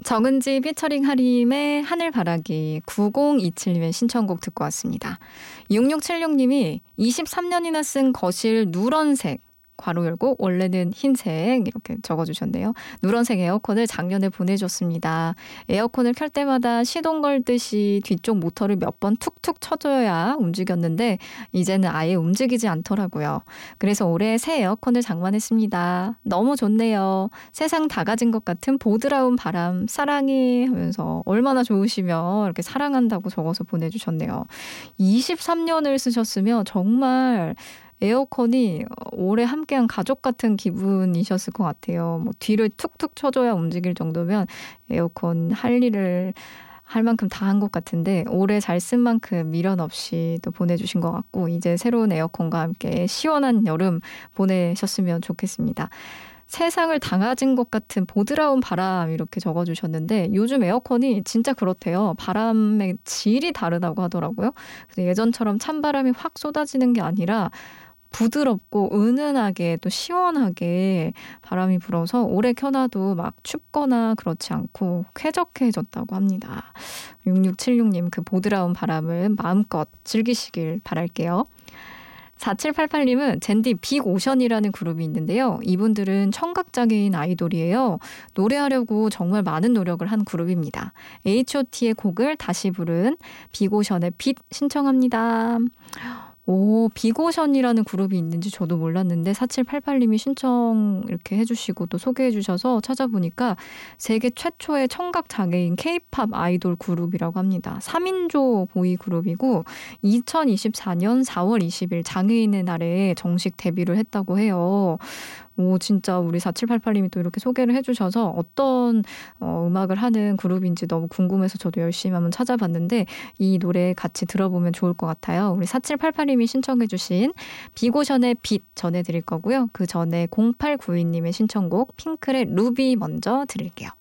정은지 피처링 하림의 하늘바라기 9027님의 신청곡 듣고 왔습니다. 6676님이 23년이나 쓴 거실 누런색 괄호 열고 원래는 흰색 이렇게 적어주셨네요. 누런색 에어컨을 작년에 보내줬습니다. 에어컨을 켤 때마다 시동 걸듯이 뒤쪽 모터를 몇 번 툭툭 쳐줘야 움직였는데 이제는 아예 움직이지 않더라고요. 그래서 올해 새 에어컨을 장만했습니다. 너무 좋네요. 세상 다 가진 것 같은 보드라운 바람 사랑해 하면서 얼마나 좋으시면 이렇게 사랑한다고 적어서 보내주셨네요. 23년을 쓰셨으면 정말 에어컨이 오래 함께한 가족 같은 기분이셨을 것 같아요. 뭐 뒤를 툭툭 쳐줘야 움직일 정도면 에어컨 할 일을 할 만큼 다 한 것 같은데 오래 잘 쓴 만큼 미련 없이 또 보내주신 것 같고 이제 새로운 에어컨과 함께 시원한 여름 보내셨으면 좋겠습니다. 세상을 다 가진 것 같은 보드라운 바람 이렇게 적어주셨는데 요즘 에어컨이 진짜 그렇대요. 바람의 질이 다르다고 하더라고요. 그래서 예전처럼 찬바람이 확 쏟아지는 게 아니라 부드럽고 은은하게 또 시원하게 바람이 불어서 오래 켜놔도 막 춥거나 그렇지 않고 쾌적해졌다고 합니다. 6676님 그 보드라운 바람을 마음껏 즐기시길 바랄게요. 4788님은 젠디 빅오션이라는 그룹이 있는데요. 이분들은 청각장애인 아이돌이에요. 노래하려고 정말 많은 노력을 한 그룹입니다. H.O.T의 곡을 다시 부른 빅오션의 빛 신청합니다. 오, 빅오션이라는 그룹이 있는지 저도 몰랐는데 4788님이 신청 이렇게 해주시고 또 소개해 주셔서 찾아보니까 세계 최초의 청각장애인 K-팝 아이돌 그룹이라고 합니다. 3인조 보이 그룹이고 2024년 4월 20일 장애인의 날에 정식 데뷔를 했다고 해요. 오, 진짜 우리 4788님이 또 이렇게 소개를 해주셔서 어떤 음악을 하는 그룹인지 너무 궁금해서 저도 열심히 한번 찾아봤는데 이 노래 같이 들어보면 좋을 것 같아요. 우리 4788님이 신청해주신 빅오션의 빛 전해드릴 거고요. 그 전에 0892님의 신청곡 핑클의 루비 먼저 드릴게요.